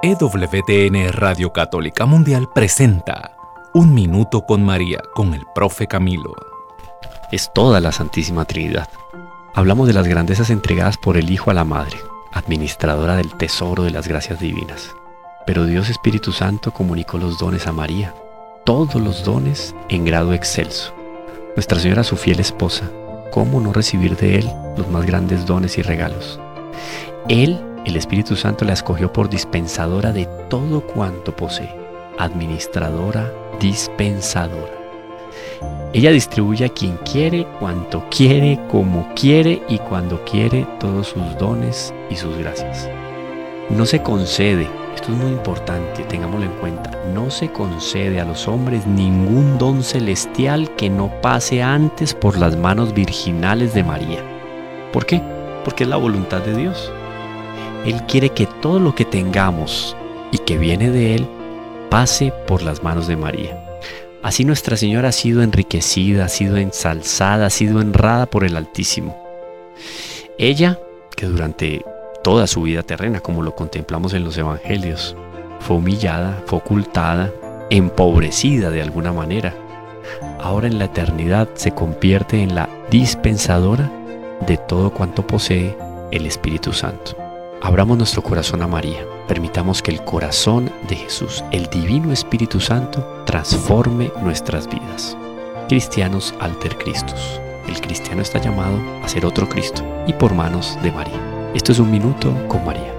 EWTN Radio Católica Mundial presenta Un Minuto con María con el Profe Camilo. Es toda la Santísima Trinidad. Hablamos de las grandezas entregadas por el Hijo a la Madre, administradora del tesoro de las gracias divinas. Pero Dios Espíritu Santo comunicó los dones a María, todos los dones en grado excelso. Nuestra Señora, su fiel esposa, ¿cómo no recibir de Él los más grandes dones y regalos? Él, el Espíritu Santo, la escogió por dispensadora de todo cuanto posee, administradora, dispensadora. Ella distribuye a quien quiere, cuanto quiere, como quiere y cuando quiere todos sus dones y sus gracias. No se concede, esto es muy importante, tengámoslo en cuenta, no se concede a los hombres ningún don celestial que no pase antes por las manos virginales de María. ¿Por qué? Porque es la voluntad de Dios. Él quiere que todo lo que tengamos y que viene de Él pase por las manos de María. Así Nuestra Señora ha sido enriquecida, ha sido ensalzada, ha sido honrada por el Altísimo. Ella, que durante toda su vida terrena, como lo contemplamos en los Evangelios, fue humillada, fue ocultada, empobrecida de alguna manera. Ahora en la eternidad se convierte en la dispensadora de todo cuanto posee el Espíritu Santo. Abramos nuestro corazón a María. Permitamos que el corazón de Jesús, el Divino Espíritu Santo, transforme nuestras vidas. Cristianos alter Christus. El cristiano está llamado a ser otro Cristo y por manos de María. Esto es Un Minuto con María.